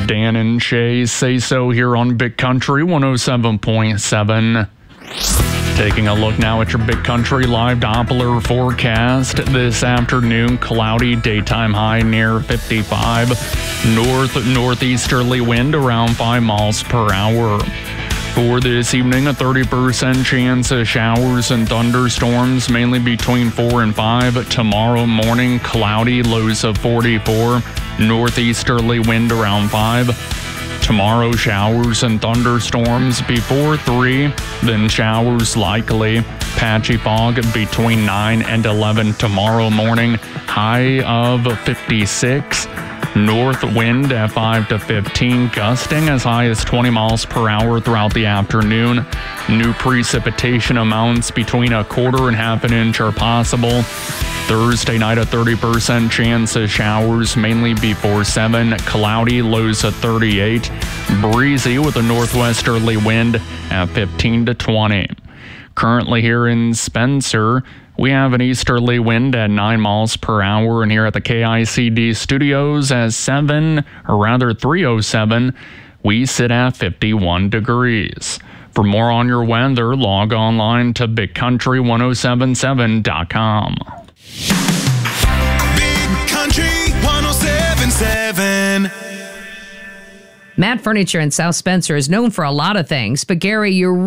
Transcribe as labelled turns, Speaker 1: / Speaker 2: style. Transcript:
Speaker 1: Dan and Shay Say So here on Big Country 107.7. Taking a look now at your Big Country live Doppler forecast. This afternoon, cloudy, daytime high near 55. Northeasterly wind around 5 miles per hour. For this evening, a 30% chance of showers and thunderstorms, mainly between 4 and 5. Tomorrow morning, cloudy, lows of 44. Northeasterly wind around 5. Tomorrow, showers and thunderstorms before 3. Then showers likely. Patchy fog between 9 and 11 tomorrow morning. High of 56. North wind at 5 to 15, gusting as high as 20 miles per hour throughout the afternoon. New precipitation amounts between a quarter and half an inch are possible. Thursday night, a 30% chance of showers, mainly before 7. Cloudy, lows at 38. Breezy with a northwesterly wind at 15 to 20. Currently here in Spencer, we have an easterly wind at 9 miles per hour, and here at the KICD studios at 3:07, we sit at 51 degrees. For more on your weather, log online to BigCountry1077.com.
Speaker 2: Big Country 1077.
Speaker 3: Matt Furniture in South Spencer is known for a lot of things, but Gary, you're